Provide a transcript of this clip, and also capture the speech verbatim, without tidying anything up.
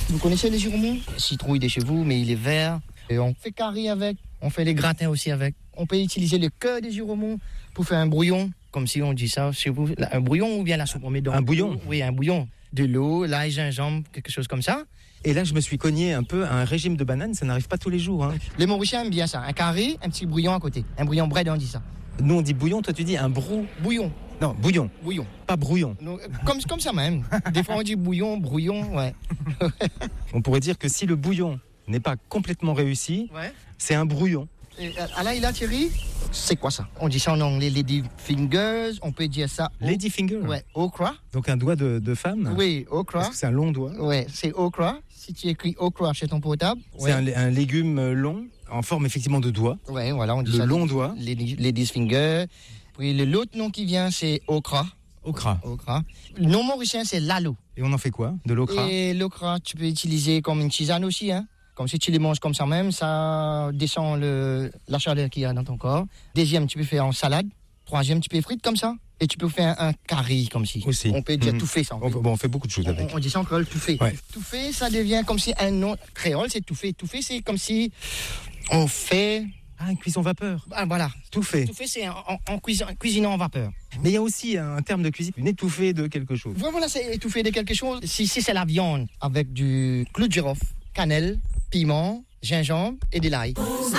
Vous connaissez les giromons? Citrouille de chez vous, mais il est vert. Et on fait curry avec. On fait les gratins aussi avec. On peut utiliser le cœur des giromons pour faire un brouillon, comme si on dit ça chez vous. Un brouillon ou bien la soupe on met dans un bouillon. Oui, un bouillon. De l'eau, l'ail, gingembre, quelque chose comme ça. Et là, je me suis cogné un peu à un régime de bananes, ça n'arrive pas tous les jours. Hein. Les Mauriciens aiment bien ça. Un curry, un petit bouillon à côté. Un bouillon bread, on dit ça. Nous, on dit bouillon, toi, tu dis un brou. Bouillon. Non, bouillon. Bouillon. Pas brouillon. Non, comme, comme ça même. Des fois, on dit bouillon, brouillon, ouais. On pourrait dire que si le bouillon n'est pas complètement réussi, ouais. C'est un brouillon. Et, Alain, il a Thierry, c'est quoi ça? On dit ça en anglais, lady fingers, on peut dire ça... Lady finger? Ouais, okra. Donc un doigt de, de femme? Oui, okra. Parce que c'est un long doigt? Ouais, c'est okra. Si tu écris okra chez ton portable... C'est ouais. un, un légume long, en forme effectivement de doigt. Ouais, voilà, on dit le ça. Le long doigt. Lady, lady's finger. Puis l'autre nom qui vient, c'est okra. Okra. Okra. Le nom mauricien, c'est lalo. Et on en fait quoi? De l'okra? Et l'okra, tu peux utiliser comme une tisane aussi, hein. Comme si tu les manges comme ça même, ça descend le, la chaleur qu'il y a dans ton corps. Deuxième, tu peux faire en salade. Troisième, tu peux frire comme ça. Et tu peux faire un curry comme si. Aussi. On peut dire mmh. tout fait ça. On, bon, on fait beaucoup de choses avec. On, on dit ça en créole, tout fait. Ouais. Tout fait, ça devient comme si un nom créole, c'est tout fait. Tout fait, c'est comme si on fait... Ah, une cuisson vapeur. Ah, voilà. Tout fait. Tout fait, c'est en, en, en cuisin, cuisinant en vapeur. Mais il y a aussi un terme de cuisine, une étouffée de quelque chose. Voilà, c'est étouffé de quelque chose. Si, si c'est la viande avec du clou de girofle, cannelle, piment, gingembre et de l'ail.